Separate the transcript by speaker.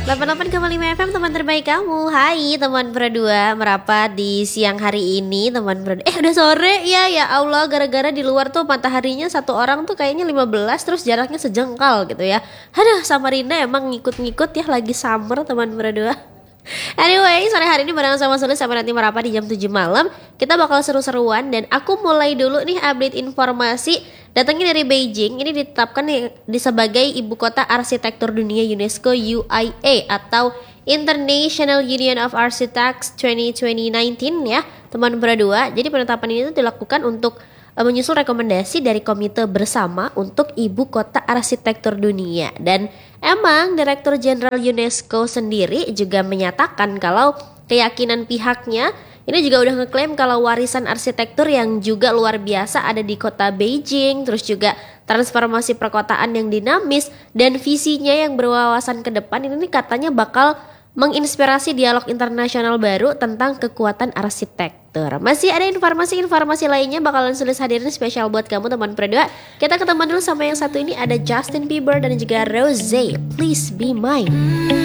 Speaker 1: 88,5 FM teman terbaik kamu. Hai teman berdua, merapat di siang hari ini teman berdua. Udah sore ya Allah, gara-gara di luar tuh mataharinya satu orang tuh kayaknya 15, terus jaraknya sejengkal gitu ya. Aduh, Samarinda emang ngikut-ngikut ya, lagi summer teman berdua. Anyway, sore hari ini bareng sama Sulis sampai nanti merapat di jam 7 malam. Kita bakal seru-seruan dan aku mulai dulu nih update informasi datangnya dari Beijing. Ini ditetapkan sebagai Ibu Kota Arsitektur Dunia UNESCO UIA atau International Union of Architects 2019 ya teman berdua. Jadi penetapan ini tuh dilakukan untuk menyusul rekomendasi dari Komite Bersama untuk Ibu Kota Arsitektur Dunia. Dan emang Direktur Jenderal UNESCO sendiri juga menyatakan kalau keyakinan pihaknya ini juga udah ngeklaim kalau warisan arsitektur yang juga luar biasa ada di kota Beijing, terus juga transformasi perkotaan yang dinamis dan visinya yang berwawasan ke depan ini katanya bakal menginspirasi dialog internasional baru tentang kekuatan arsitektur. Masih ada informasi-informasi lainnya bakalan Sulis hadirin spesial buat kamu teman berdua. Kita ketemu dulu sama yang satu ini, ada Justin Bieber dan juga Rose, Please Be Mine.